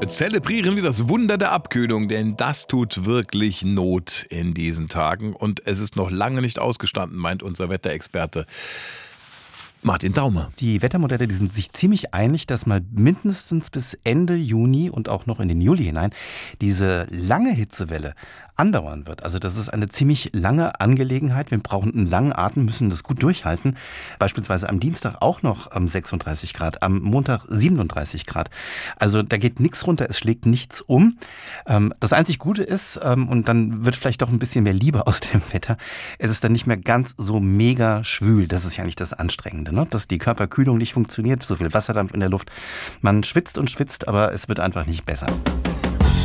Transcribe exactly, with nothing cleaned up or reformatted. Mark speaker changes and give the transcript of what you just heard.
Speaker 1: Zelebrieren wir das Wunder der Abkühlung, denn das tut wirklich Not in diesen Tagen. Und es ist noch lange nicht ausgestanden, meint unser Wetterexperte Martin Daumer.
Speaker 2: Die Wettermodelle, die sind sich ziemlich einig, dass mal mindestens bis Ende Juni und auch noch in den Juli hinein diese lange Hitzewelle andauern wird. Also das ist eine ziemlich lange Angelegenheit. Wir brauchen einen langen Atem, müssen das gut durchhalten. Beispielsweise am Dienstag auch noch am sechsunddreißig Grad, am Montag siebenunddreißig Grad. Also da geht nichts runter, es schlägt nichts um. Das einzig Gute ist, und dann wird vielleicht doch ein bisschen mehr Liebe aus dem Wetter, es ist dann nicht mehr ganz so mega schwül. Das ist ja nicht das Anstrengende, ne? Dass die Körperkühlung nicht funktioniert, so viel Wasserdampf in der Luft. Man schwitzt und schwitzt, aber es wird einfach nicht besser.